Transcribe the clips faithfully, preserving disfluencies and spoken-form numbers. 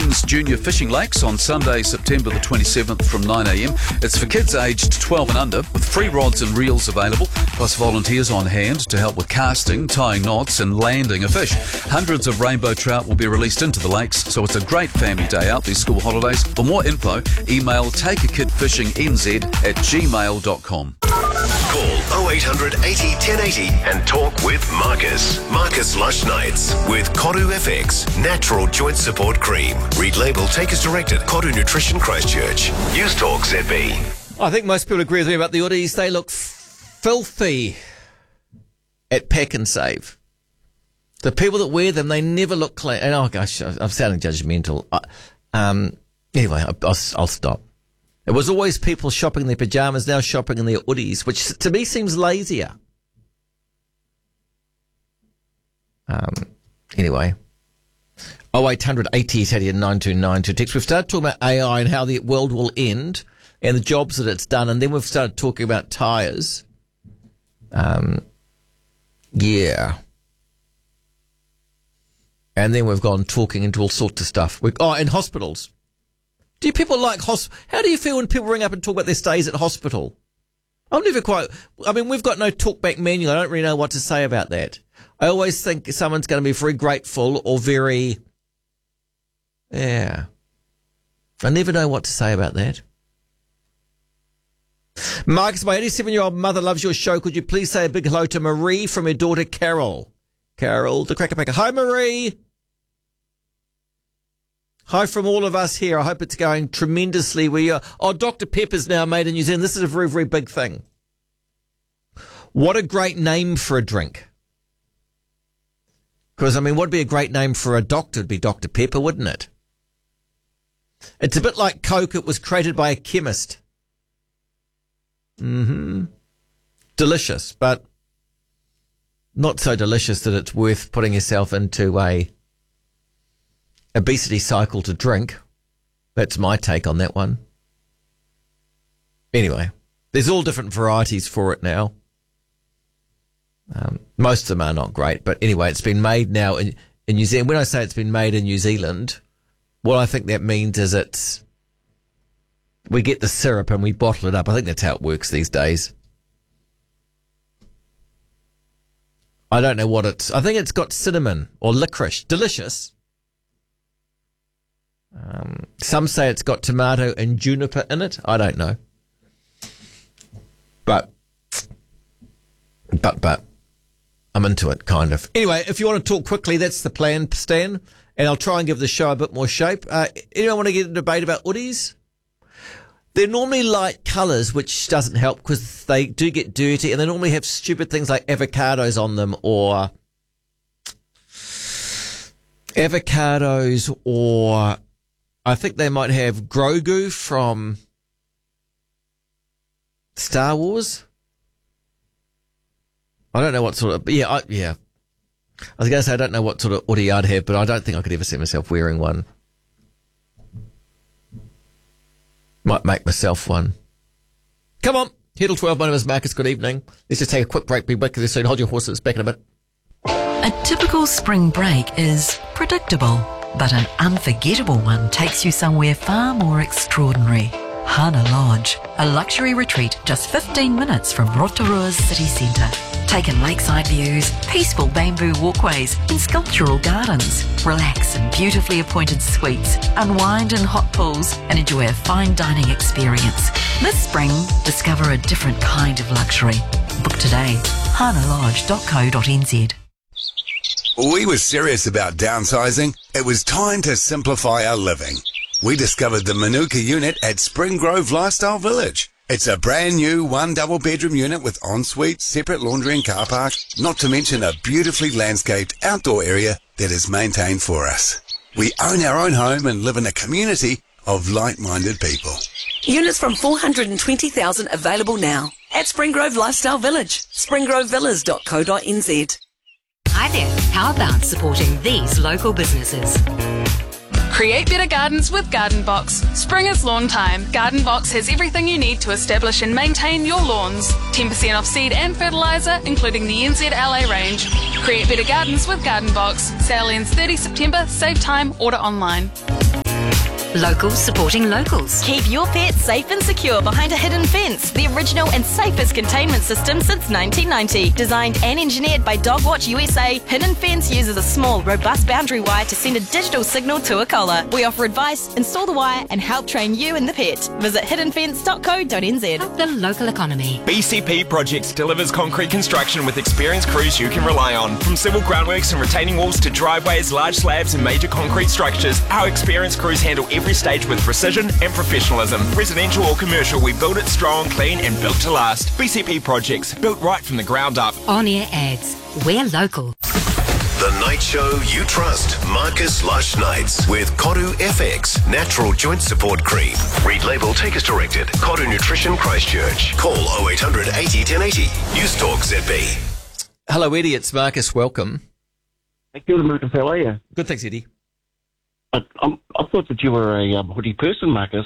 Springs Junior Fishing Lakes on Sunday, September the twenty-seventh from nine a m. It's for kids aged twelve and under, with free rods and reels available, plus volunteers on hand to help with casting, tying knots and landing a fish. Hundreds of rainbow trout will be released into the lakes, so it's a great family day out these school holidays. For more info, email takeakidfishingnz at gmail dot com. Call oh eight hundred eighty ten eighty and talk with Marcus. Marcus Lush Nights with Koru F X Natural Joint Support Cream. Read label, take as directed. Koru Nutrition Christchurch. News Talk Z B. I think most people agree with me about the hoodies. They look f- filthy at Pack and Save. The people that wear them, they never look clean. And oh gosh, I'm sounding judgmental. I, um, anyway, I'll, I'll, I'll stop. It was always people shopping in their pyjamas, now shopping in their hoodies, which to me seems lazier. Um, anyway. oh eight hundred eighty eighty and nine two nine two text. We've started talking about A I and how the world will end and the jobs that it's done, and then we've started talking about tyres. Um, yeah. And then we've gone talking into all sorts of stuff. We, oh, and hospitals. Do people like hosp? How do you feel when people ring up and talk about their stays at hospital? I'm never quite. I mean, we've got no talkback manual. I don't really know what to say about that. I always think someone's going to be very grateful or very. Yeah. I never know what to say about that. Marcus, my eighty-seven-year-old mother loves your show. Could you please say a big hello to Marie from her daughter Carol? Carol, the cracker packer. Hi, Marie. Hi from all of us here. I hope it's going tremendously. We are, oh, Doctor Pepper's now made in New Zealand. This is a very, very big thing. What a great name for a drink. Because, I mean, what would be a great name for a doctor? It'd be Doctor Pepper, wouldn't it? It's a bit like Coke. It was created by a chemist. Mm-hmm. Delicious, but not so delicious that it's worth putting yourself into a obesity cycle to drink. That's my take on that one. Anyway, there's all different varieties for it now. Um, most of them are not great, but anyway, it's been made now in, in New Zealand. When I say it's been made in New Zealand, what I think that means is it's we get the syrup and we bottle it up. I think that's how it works these days. I don't know what it's. I think it's got cinnamon or licorice. Delicious. Um, some say it's got tomato and juniper in it. I don't know. But, but, but, I'm into it, kind of. Anyway, if you want to talk quickly, that's the plan, Stan. And I'll try and give the show a bit more shape. Uh, anyone want to get a debate about hoodies? They're normally light colours, which doesn't help because they do get dirty, and they normally have stupid things like avocados on them or avocados or I think they might have Grogu from Star Wars. I don't know what sort of, yeah, I, yeah. I was going to say I don't know what sort of hoodie I'd have, but I don't think I could ever see myself wearing one. Might make myself one. Come on, Heddle twelve, my name is Marcus, good evening. Let's just take a quick break, be back with you soon. Hold your horses, back in a bit. A typical spring break is predictable, but an unforgettable one takes you somewhere far more extraordinary. Hana Lodge, a luxury retreat just fifteen minutes from Rotorua's city centre. Take in lakeside views, peaceful bamboo walkways and sculptural gardens. Relax in beautifully appointed suites, unwind in hot pools and enjoy a fine dining experience. This spring, discover a different kind of luxury. Book today, hana lodge dot co dot n z. We were serious about downsizing. It was time to simplify our living. We discovered the Manuka unit at Spring Grove Lifestyle Village. It's a brand new one double bedroom unit with ensuite, separate laundry and car park, not to mention a beautifully landscaped outdoor area that is maintained for us. We own our own home and live in a community of like-minded people. Units from four hundred twenty thousand available now at Spring Grove Lifestyle Village, spring grove villas dot co dot n z. Hi there, how about supporting these local businesses? Create better gardens with Garden Box. Spring is lawn time. Garden Box has everything you need to establish and maintain your lawns. ten percent off seed and fertiliser, including the N Z L A range. Create better gardens with Garden Box. Sale ends thirtieth September. Save time. Order online. Locals supporting locals. Keep your pet safe and secure behind a hidden fence. The original and safest containment system since nineteen ninety. Designed and engineered by Dogwatch U S A, Hidden Fence uses a small, robust boundary wire to send a digital signal to a collar. We offer advice, install the wire, and help train you and the pet. Visit hidden fence dot co dot n z. Help the local economy. B C P Projects delivers concrete construction with experienced crews you can rely on. From civil groundworks and retaining walls to driveways, large slabs and major concrete structures, our experienced crews handle every stage with precision and professionalism. Residential or commercial, we build it strong, clean and built to last. B C P Projects, built right from the ground up. On-air ads. We're local. The night show you trust. Marcus Lush Nights with Koru F X Natural Joint Support Cream. Read label, take as directed. Koru Nutrition Christchurch. Call oh eight hundred eighty ten eighty. News Talk Z B. Hello, Eddie. It's Marcus. Welcome. Thank you, Marcus. How are you? Good, thanks, Eddie. I, I'm, I thought that you were a um, hoodie person, Marcus.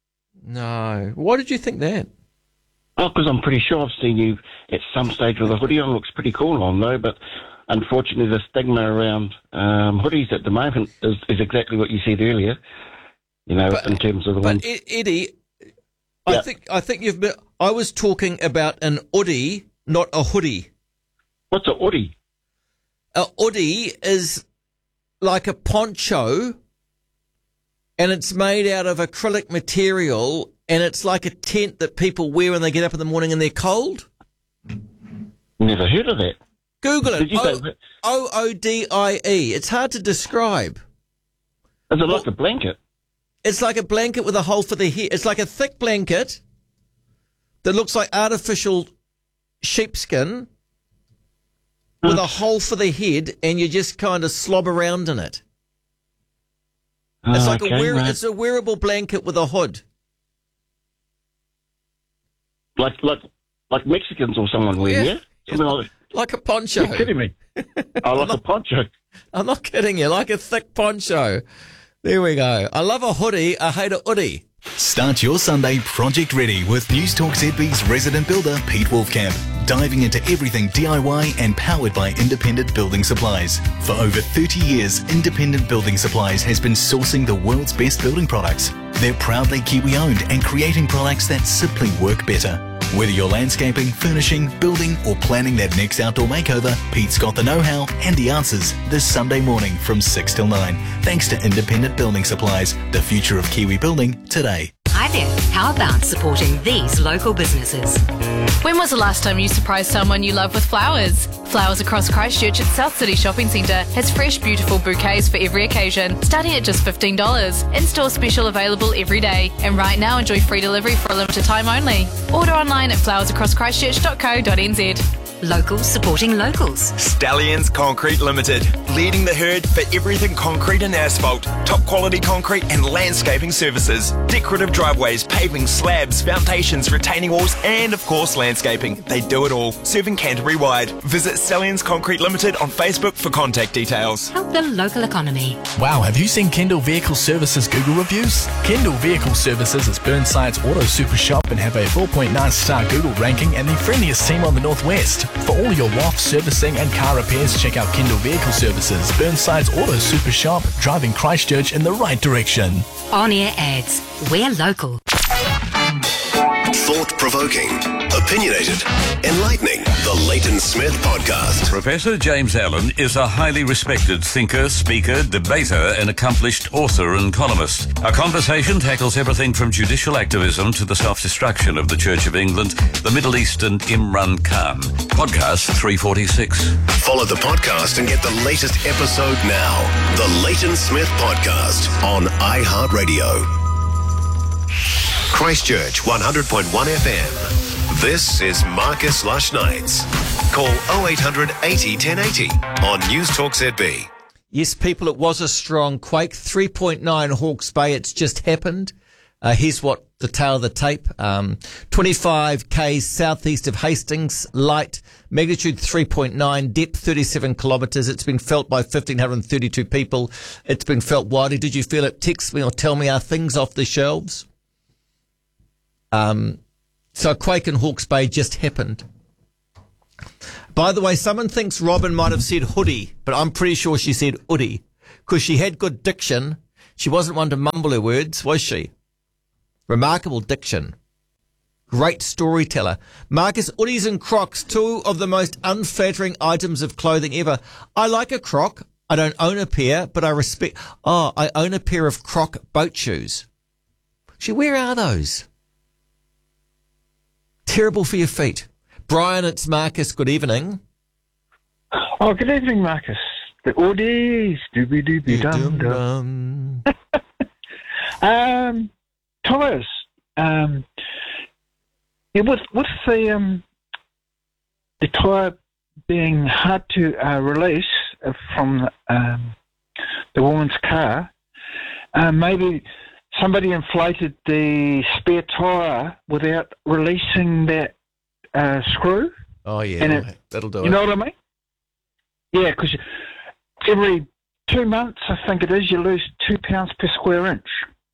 No. Why did you think that? Oh, because I'm pretty sure I've seen you at some stage with a hoodie on. Looks pretty cool on, though, but unfortunately the stigma around um, hoodies at the moment is, is exactly what you said earlier, you know, but, in terms of the but ones... But, Eddie, I yeah. think I think you've been... I was talking about an hoodie, not a hoodie. What's a hoodie? A hoodie is like a poncho, and it's made out of acrylic material, and it's like a tent that people wear when they get up in the morning and they're cold. Never heard of that. Google it. Did you O- say O O D I E. It's hard to describe. Is it like a blanket? It's like a blanket with a hole for the head. It's like a thick blanket that looks like artificial sheepskin with a hole for the head, and you just kind of slob around in it. Oh, It's like okay, a wear- right. it's a wearable blanket with a hood. Like like like Mexicans or someone wear, yeah? Yeah. Something like Like a poncho. You're kidding me. Oh, like a poncho. I'm not kidding you. Like a thick poncho. There we go. I love a hoodie. I hate a hoodie. Start your Sunday project ready with News Talk Z B's resident builder, Pete Wolfcamp. Diving into everything D I Y and powered by Independent Building Supplies. For over thirty years, Independent Building Supplies has been sourcing the world's best building products. They're proudly Kiwi-owned and creating products that simply work better. Whether you're landscaping, furnishing, building, or planning that next outdoor makeover, Pete's got the know-how and the answers this Sunday morning from six till nine. Thanks to Independent Building Supplies, the future of Kiwi building today. Hi there. How about supporting these local businesses? When was the last time you surprised someone you love with flowers? Flowers Across Christchurch at South City Shopping Centre has fresh, beautiful bouquets for every occasion, starting at just fifteen dollars. In-store special available every day. And right now, enjoy free delivery for a limited time only. Order online at flowers across christchurch dot co dot n z. Locals supporting locals. Stallions Concrete Limited, leading the herd for everything concrete and asphalt, top quality concrete and landscaping services, decorative driveways, paving, slabs, foundations, retaining walls, and of course landscaping. They do it all, serving Canterbury wide. Visit Stallions Concrete Limited on Facebook for contact details. Help the local economy. Wow, have you seen Kendall Vehicle Services Google reviews? Kendall Vehicle Services is Burnside's auto super shop and have a four point nine star Google ranking and the friendliest team on the Northwest. For all your W A F servicing and car repairs, check out Kendall Vehicle Services, Burnside's auto super shop, driving Christchurch in the right direction. On-air ads. We're local. Thought-provoking, opinionated, enlightening. The Leighton Smith Podcast. Professor James Allen is a highly respected thinker, speaker, debater, and accomplished author and columnist. Our conversation tackles everything from judicial activism to the self-destruction of the Church of England, the Middle East, and Imran Khan. Podcast three forty-six. Follow the podcast and get the latest episode now. The Leighton Smith Podcast on iHeartRadio. Christchurch one hundred point one F M. This is Marcus Lush Nights. Call oh eight hundred eighty ten eighty on News Talk Z B. Yes, people, it was a strong quake. three point nine Hawke's Bay. It's just happened. Uh, here's what the tail of the tape. Um, twenty-five k's southeast of Hastings. Light. Magnitude three point nine. Depth thirty-seven kilometres. It's been felt by one thousand five hundred thirty-two people. It's been felt widely. Did you feel it? Text me or tell me, are things off the shelves? Um, so a quake in Hawke's Bay just happened. By the way, someone thinks Robin might have said hoodie, but I'm pretty sure she said hoodie because she had good diction. She wasn't one to mumble her words, was she? Remarkable diction. Great storyteller. Marcus, hoodies and Crocs, two of the most unflattering items of clothing ever. I like a Croc. I don't own a pair, but I respect... Oh, I own a pair of Croc boat shoes. Actually, where are those? Terrible for your feet. Brian, it's Marcus. Good evening. Oh, good evening, Marcus. The hoodies. Doobie-doobie-dum-dum. um, tyres. Um... Yeah, with with the um, the tyre being hard to uh, release from um, the woman's car, uh, maybe somebody inflated the spare tyre without releasing that uh, screw. Oh yeah, and it, that'll do it. You know what I mean? Yeah, because every two months, I think it is, you lose two pounds per square inch.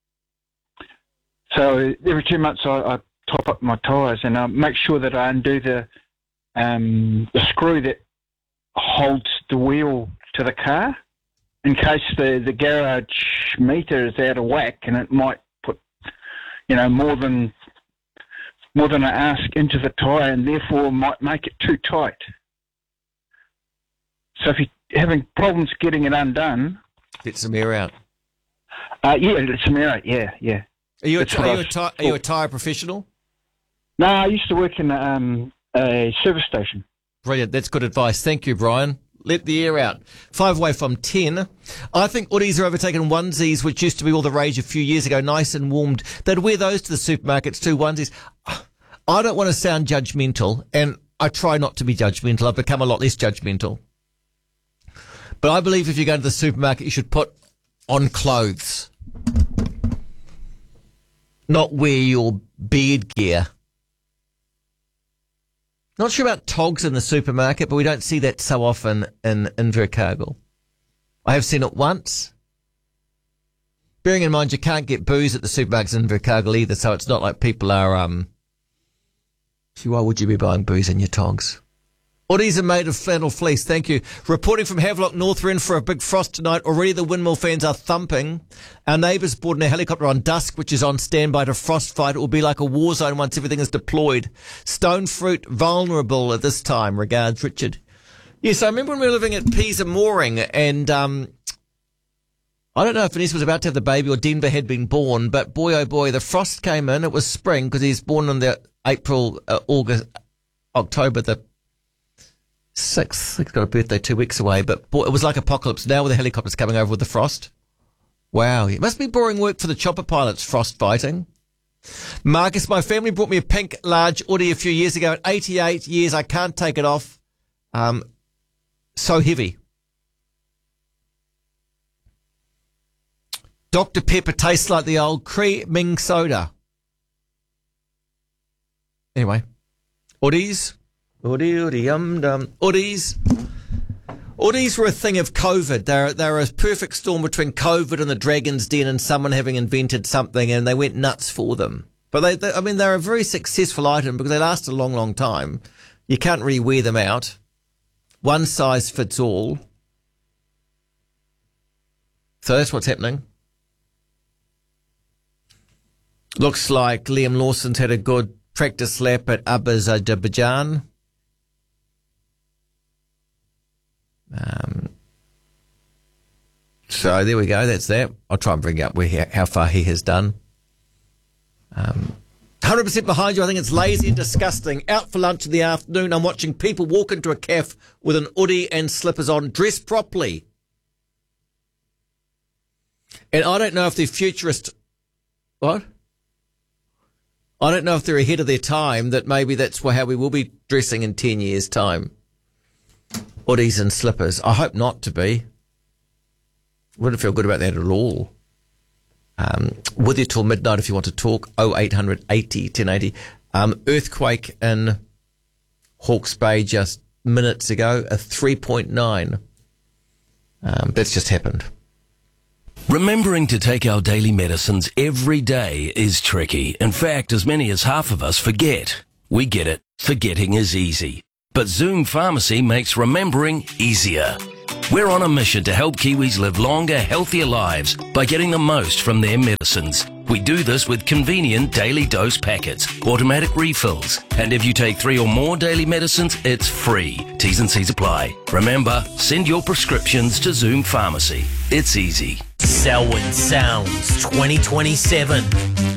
So every two months, I, I top up my tyres and I make sure that I undo the um, the screw that holds the wheel to the car in case the, the garage meter is out of whack and it might put, you know, more than more than I ask into the tyre and therefore might make it too tight. So if you're having problems getting it undone... Get some air out. Uh, yeah, let some air out, yeah, yeah. Are you a, That's are what you I a, was- ty- are you a tyre professional? No, I used to work in um, a service station. Brilliant. That's good advice. Thank you, Brian. Let the air out. Five away from ten. I think hoodies are overtaken onesies, which used to be all the rage a few years ago, nice and warmed. They'd wear those to the supermarkets too, onesies. I don't want to sound judgmental, and I try not to be judgmental. I've become a lot less judgmental. But I believe if you go to the supermarket, you should put on clothes. Not wear your beard gear. Not sure about togs in the supermarket, but we don't see that so often in Invercargill. I have seen it once. Bearing in mind you can't get booze at the supermarkets in Invercargill either, so it's not like people are, um... See, why would you be buying booze in your togs? Hoodies are made of flannel fleece, thank you. Reporting from Havelock North, we're in for a big frost tonight. Already the windmill fans are thumping. Our neighbours boarding a helicopter on Dusk, which is on standby to frost fight. It will be like a war zone once everything is deployed. Stone fruit vulnerable at this time. Regards, Richard. Yes, I remember when we were living at Pisa Mooring, and um, I don't know if Vanessa was about to have the baby or Denver had been born, but boy, oh boy, the frost came in. It was spring because he's born in the April, uh, August, October, the sixth. He's got a birthday two weeks away, but boy, it was like apocalypse. Now with the helicopters coming over with the frost. Wow, it must be boring work for the chopper pilots, frost fighting. Marcus, my family brought me a pink large hoodie a few years ago. At eighty-eight years, I can't take it off. Um, so heavy. Doctor Pepper tastes like the old creaming soda. Anyway, hoodies. Hoodie, hoodie, um, dum. Hoodies. Hoodies were a thing of COVID. They're, they're a perfect storm between COVID and the Dragon's Den and someone having invented something and they went nuts for them. But they, they I mean, they're a very successful item because they last a long, long time. You can't really wear them out. One size fits all. So that's what's happening. Looks like Liam Lawson's had a good practice lap at Azerbaijan. Um, so there we go. That's that. I'll try and bring up where he, how far he has done. Um, one hundred percent behind you. I think it's lazy and disgusting. Out for lunch in the afternoon. I'm watching people walk into a cafe with an hoodie and slippers on, dressed properly. And I don't know if they're futurist. What? I don't know if they're ahead of their time, that maybe that's how we will be dressing in ten years' time. Hoodies and slippers. I hope not to be. Wouldn't feel good about that at all. Um, with you till midnight if you want to talk. oh eight hundred eighty ten eighty. Um, earthquake in Hawke's Bay just minutes ago, a three point nine. Um, that's just happened. Remembering to take our daily medicines every day is tricky. In fact, as many as half of us forget. We get it. Forgetting is easy. But Zoom Pharmacy makes remembering easier. We're on a mission to help Kiwis live longer, healthier lives by getting the most from their medicines. We do this with convenient daily dose packets, automatic refills, and if you take three or more daily medicines, it's free. T's and C's apply. Remember, send your prescriptions to Zoom Pharmacy. It's easy. Selwyn Sounds twenty twenty-seven.